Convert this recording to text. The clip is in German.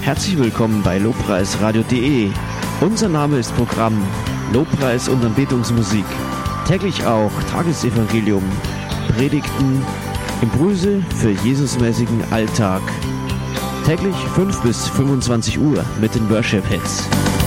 Herzlich willkommen bei lobpreisradio.de. Unser Name ist Programm Lobpreis und Anbetungsmusik. Täglich auch Tagesevangelium, Predigten, Impulse für Jesusmäßigen Alltag. Täglich 5 bis 25 Uhr mit den Worship Hits.